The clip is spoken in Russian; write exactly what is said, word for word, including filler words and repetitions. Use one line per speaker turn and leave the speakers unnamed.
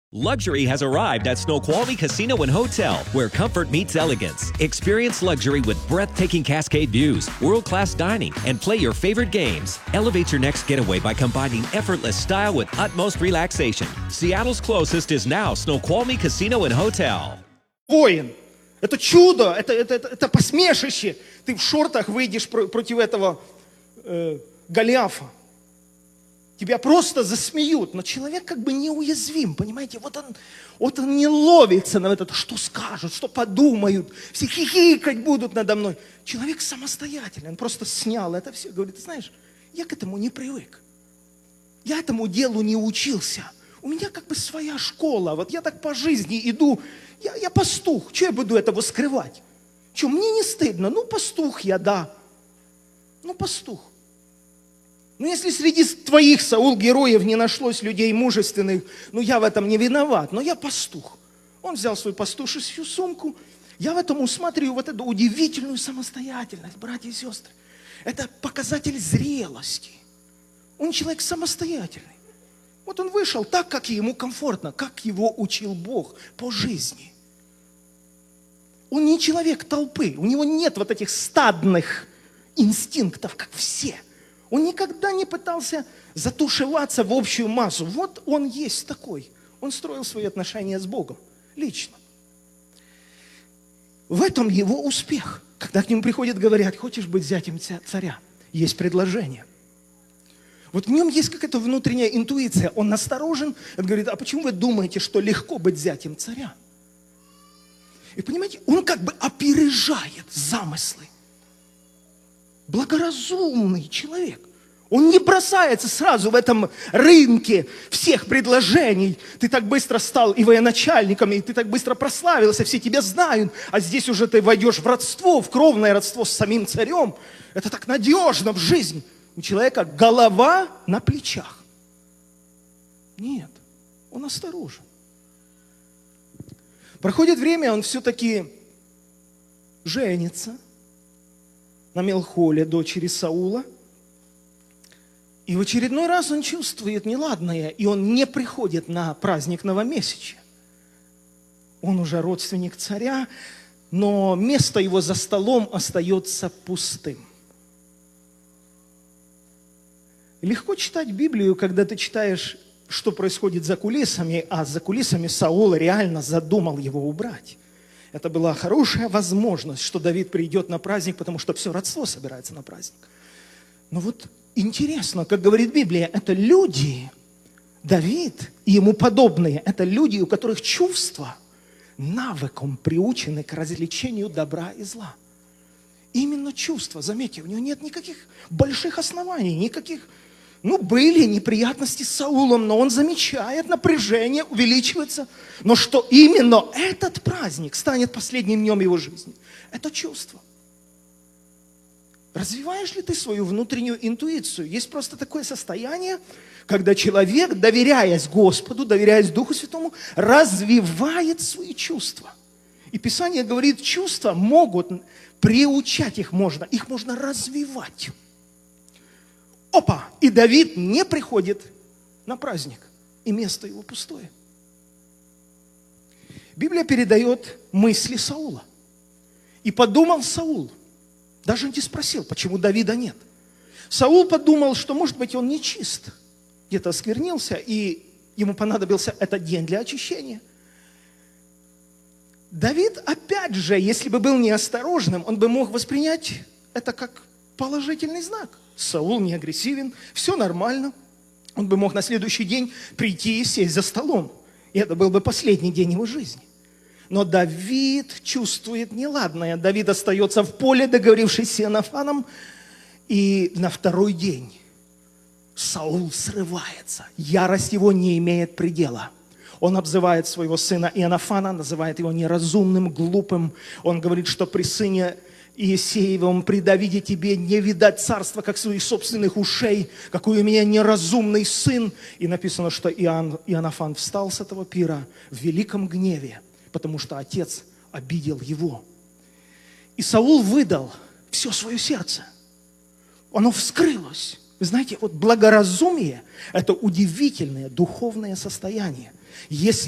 Luxury has arrived at Snoqualmie Casino and Hotel, where comfort meets elegance. Experience luxury with breathtaking cascade views, world-class dining, and play your favorite games. Elevate your next getaway by combining effortless style with utmost relaxation. Seattle's closest is now Snoqualmie Casino and Hotel.
Воин. Это чудо, это, это, это, это посмешище. Ты в шортах выйдешь про- против этого э, Голиафа. Тебя просто засмеют, но человек как бы неуязвим, понимаете? Вот он, вот он не ловится на это, что скажут, что подумают, все хихикать будут надо мной. Человек самостоятельный, он просто снял это все, говорит, ты знаешь, я к этому не привык, я этому делу не учился, у меня как бы своя школа, вот я так по жизни иду, я, я пастух, что я буду этого скрывать? Что, мне не стыдно? Ну, пастух я, да, ну, пастух. Ну, если среди твоих, Саул, героев не нашлось людей мужественных, ну, я в этом не виноват, но я пастух. Он взял свою пастушескую сумку. Я в этом усматриваю вот эту удивительную самостоятельность, братья и сестры. Это показатель зрелости. Он человек самостоятельный. Вот он вышел так, как ему комфортно, как его учил Бог по жизни. Он не человек толпы, у него нет вот этих стадных инстинктов, как все. Он никогда не пытался затушеваться в общую массу. Вот он есть такой. Он строил свои отношения с Богом лично. В этом его успех. Когда к нему приходят, говорят, хочешь быть зятем царя? Есть предложение. Вот в нем есть какая-то внутренняя интуиция. Он насторожен. Он говорит, а почему вы думаете, что легко быть зятем царя? И понимаете, он как бы опережает замыслы. Благоразумный человек. Он не бросается сразу в этом рынке всех предложений. Ты так быстро стал и военачальником, и ты так быстро прославился, все тебя знают, а здесь уже ты войдешь в родство, в кровное родство с самим царем. Это так надежно в жизни. У человека голова на плечах. Нет, он осторожен. Проходит время, он все-таки женится на Мелхоле, дочери Саула. И в очередной раз он чувствует неладное, и он не приходит на праздник новомесячия. Он уже родственник царя, но место его за столом остается пустым. Легко читать Библию, когда ты читаешь, что происходит за кулисами, а за кулисами Саул реально задумал его убрать. Это была хорошая возможность, что Давид придет на праздник, потому что все родство собирается на праздник. Но вот интересно, как говорит Библия, это люди, Давид и ему подобные, это люди, у которых чувства навыком приучены к развлечению добра и зла. Именно чувства, заметьте, у него нет никаких больших оснований, никаких, ну, были неприятности с Саулом, но он замечает, напряжение увеличивается. Но что именно этот праздник станет последним днем его жизни, это чувство. Развиваешь ли ты свою внутреннюю интуицию? Есть просто такое состояние, когда человек, доверяясь Господу, доверяясь Духу Святому, развивает свои чувства. И Писание говорит, чувства могут, приучать их можно, их можно развивать. Опа! И Давид не приходит на праздник, и место его пустое. Библия передает мысли Саула. И подумал Саул, даже не спросил, почему Давида нет. Саул подумал, что, может быть, он нечист, где-то осквернился, и ему понадобился этот день для очищения. Давид, опять же, если бы был неосторожным, он бы мог воспринять это как положительный знак. Саул не агрессивен, все нормально. Он бы мог на следующий день прийти и сесть за столом. И это был бы последний день его жизни. Но Давид чувствует неладное. Давид остается в поле, договорившись с Иоаннафаном. И на второй день Саул срывается. Ярость его не имеет предела. Он обзывает своего сына Иоаннафана, называет его неразумным, глупым. Он говорит, что при сыне Иисеевом, при Давиде тебе не видать царства, как своих собственных ушей, какой у меня неразумный сын. И написано, что Иоанн, Иоаннафан встал с этого пира в великом гневе, потому что отец обидел его. И Саул выдал все свое сердце. Оно вскрылось. Вы знаете, вот благоразумие – это удивительное духовное состояние. Если